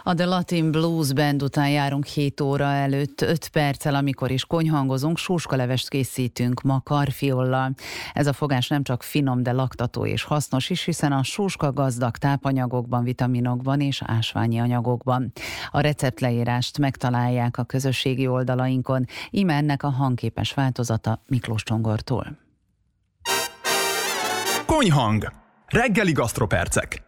A The Latin Blues Band után járunk 7 óra előtt 5 perccel, amikor is konyhangozunk, sóskalevest készítünk ma karfiollal. Ez a fogás nem csak finom, de laktató és hasznos is, hiszen a sóska gazdag tápanyagokban, vitaminokban és ásványi anyagokban. A receptleírást megtalálják a közösségi oldalainkon, íme ennek a hangképes változata Miklós Csongortól. Konyhang! Reggeli gasztropercek!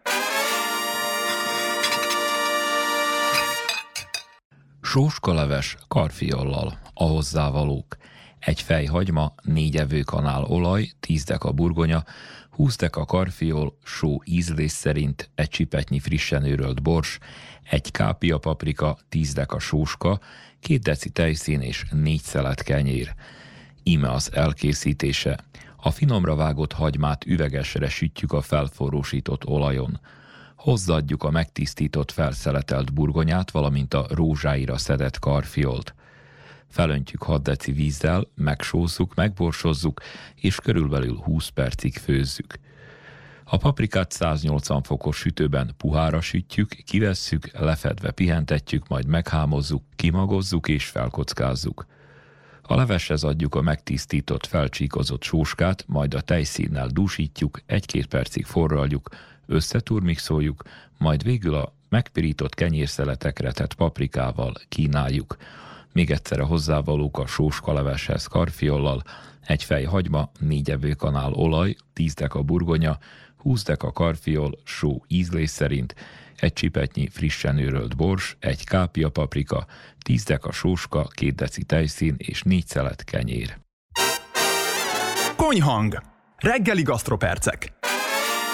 Sóskaleves karfiollal, a hozzávalók: egy fej hagyma, 4 evőkanál olaj, 10 deka burgonya, 20 deka karfiol, só ízlés szerint, egy csipetnyi frissen őrölt bors, egy kápia paprika, 10 deka sóska, 2 deci tejszín és 4 szelet kenyér. Íme az elkészítése: a finomra vágott hagymát üvegesre sütjük a felforrósított olajon. Hozzáadjuk a megtisztított felszeletelt burgonyát, valamint a rózsáira szedett karfiolt. Felöntjük 6 deci vízzel, megsózzuk, megborsozzuk, és körülbelül 20 percig főzzük. A paprikát 180 fokos sütőben puhára sütjük, kivesszük, lefedve pihentetjük, majd meghámozzuk, kimagozzuk és felkockázzuk. A leveshez adjuk a megtisztított, felcsíkozott sóskát, majd a tejszínnel dúsítjuk, 1-2 percig forraljuk, összeturmixoljuk, majd végül a megpirított kenyérszeletekre tett paprikával kínáljuk. Még egyszer a hozzávalók a sóskaleveshez karfiollal: egy fej hagyma, 4 evőkanál olaj, 10 deka burgonya, 20 deka karfiol, só ízlés szerint, egy csipetnyi frissen őrölt bors, egy kápia paprika, 10 deka sóska, 2 deci tejszín és 4 szelet kenyér. Konyhang! Reggeli gasztropercek!